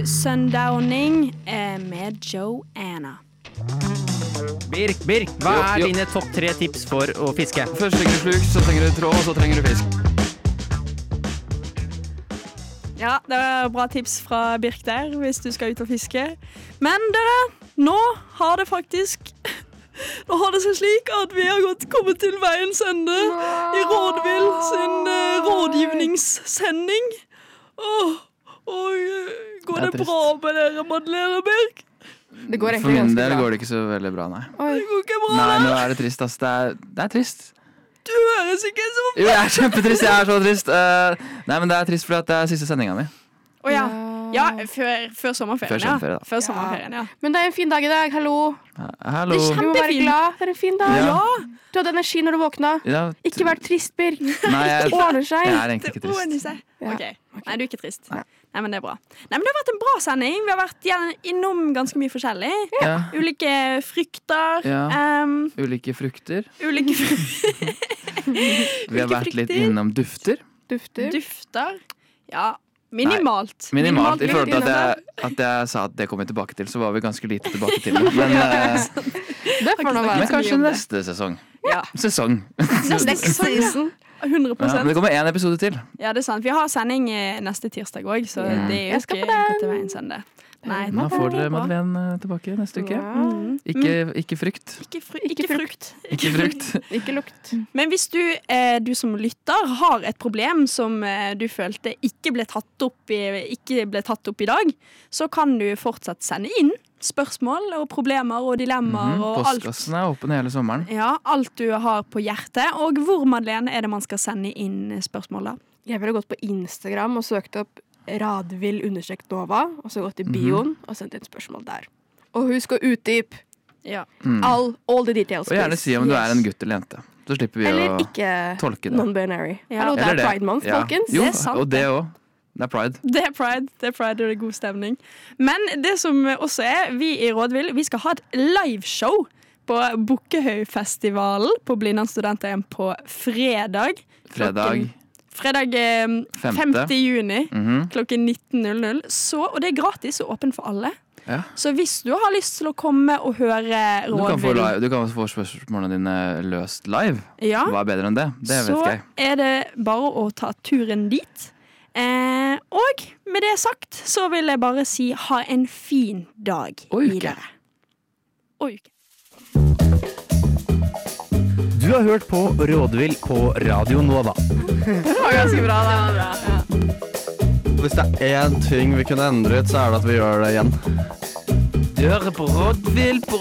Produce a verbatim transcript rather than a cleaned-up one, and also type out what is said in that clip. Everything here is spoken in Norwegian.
Sundowning eh, med Joanna. Birk, Birk, hva Jo, er jo. dine topp tre tips for å fiske? Først trenger du sluk, så trenger du tråd, og så trenger du fisk. Ja, det er bra tips fra Birk der, hvis du skal ut og fiske. Men dere, nå har det faktisk... Nå har det seg slik at vi har gått kommet til veiens ende i Rådvill sin uh, rådgivningssending. Åh, og uh, går det, Det er bra med dere, Madeleine og Birk? Det går For egentlig min ganske del bra. går det ikke så veldig bra, nei. Oi. Det går ikke bra, Nei, da. nå er det trist, ass. Det er, det er trist. Du høres ikke så... Jo, jeg er kjempetrist, jeg er så trist. Uh, nei, men det er trist fordi at det er siste sendinga mi. Åja, ja, før, før sommerferien, Før sommerferien, da. ja. Før sommerferien, ja. Men det er en fin dag i dag, hallo. Hallo. Du må være Kjempefin. glad, det er en fin dag. Ja. Du hadde energi når du våkna. Ja, Ikke vær trist, Birk. Nei, jeg, Det ordner seg. jeg er egentlig ikke Roen i trist. seg. Ja. Ok, nei, du er ikke trist. Nei. Nei, men det er bra. Nei, men det har vært en bra sending. Vi har vært igjen- innom ganske mye forskjellig. Ja. Ulike frykter. Ja. em, Ulike frukter. ulike fr Vi har vært litt frukter. innom dufter. Dufter. dufter. Ja, minimalt. Minimalt. I forhold til at innom jeg, at jeg sa at det kom vi tilbake til, så var vi ganske lite tilbake til det. Men, eh, Det får nå men være. kanskje neste sesong. Ja, Sesong. Next season. hundre Ja, men prosent. det kommer én episode til. Ja, det er sant. Vi har sending eh, neste tirsdag òg, så Mm. det er jo Jeg skal ikke på den. gått til veiens ende. Nei, Da får det dere er bra. Madeleine eh, tilbake neste uke. Mm. Ikke, ikke frykt. Ikke, fru ikke frukt. Ikke frukt. Ikke lukt. Men hvis du, eh, du som lytter har et problem som eh, du følte ikke ble, tatt opp i, ikke ble tatt opp i dag, så kan du fortsatt sende inn spørsmål og problemer og dilemmaer Mhm, og alt. Postkassen er åpen hele sommeren. Ja, alt du har på hjertet. Og hvor, Madeleine, er det man skal sende inn spørsmål da? Jeg ville gått på Instagram og søkt opp radvill understrek Nova, og så gått i bioen og sendt inn spørsmål der. Og husk å utdype Ja. Mm. all, all the details. Og gjerne please. si om du Yes. er en gutt eller jente. Så slipper vi Eller å ikke tolke det. non-binary. Ja. Hallo, det Eller er det. Pride Month, Ja. folkens. Jo, Det er sant, og det òg. Det er pride. Det er pride, det er pride og det er god stemning. Men det som også er, vi i Rådvill, vi skal ha et liveshow på Bukkehøyfestivalen på Blindern studenthjem på fredag. Fredag Fredag eh, Femte. femte juni Mhm. klokken nitten null null. Så, og det er gratis og åpen for alle. Ja. Så hvis du har lyst til å komme og høre Du kan, få Rådvill, live, du kan få spørsmålene dine løst live. ja, Hva er bedre enn det? Det vet så ikke jeg. er det bare å ta turen dit. Eh, og med det sagt så vil jeg bare si ha en fin dag Og uke. videre. Og uke. Du har hørt på Rådvill på Radio Nova. Det var ganske bra, da. Hvis det er én ting vi kunne endret, så er det at vi gjør det igjen. Du hører på Rådvill på